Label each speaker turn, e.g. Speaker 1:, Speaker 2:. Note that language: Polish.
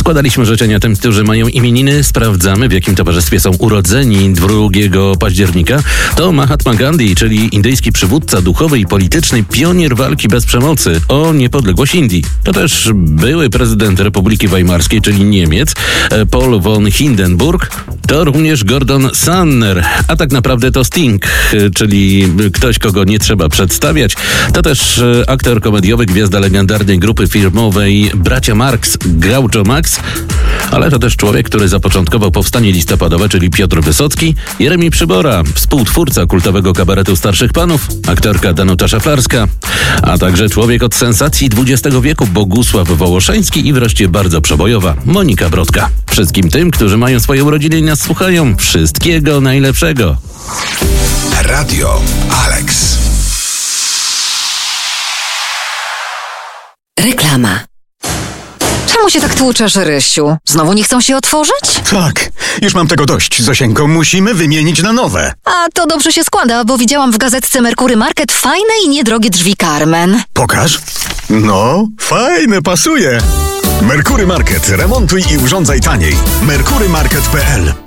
Speaker 1: Składaliśmy życzenia tym, którzy mają imieniny. Sprawdzamy, w jakim towarzystwie są urodzeni 2 października. To Mahatma Gandhi, czyli indyjski przywódca duchowy i polityczny, pionier walki bez przemocy o niepodległość Indii. To też były prezydent Republiki Weimarskiej, czyli Niemiec, Paul von Hindenburg. To również Gordon Sanner, a tak naprawdę to Sting, czyli ktoś, kogo nie trzeba przedstawiać. To też aktor komediowy, gwiazda legendarnej grupy firmowej Bracia Marx, Groucho Marx, ale to też człowiek, który zapoczątkował powstanie listopadowe, czyli Piotr Wysocki, Jeremi Przybora, współtwórca kultowego kabaretu Starszych Panów, aktorka Danuta Szaflarska, a także człowiek od sensacji XX wieku Bogusław Wołoszeński i wreszcie bardzo przebojowa Monika Brodka. Wszystkim tym, którzy mają swoje urodziny i nas słuchają, wszystkiego najlepszego.
Speaker 2: Radio Alex.
Speaker 3: Reklama. Czemu się tak tłuczesz, Rysiu? Znowu nie chcą się otworzyć?
Speaker 4: Tak, już mam tego dość, Zosieńko. Musimy wymienić na nowe.
Speaker 3: A to dobrze się składa, bo widziałam w gazetce Merkury Market fajne i niedrogie drzwi Carmen.
Speaker 4: Pokaż. No, fajne, pasuje. Merkury Market. Remontuj i urządzaj taniej. merkurymarket.pl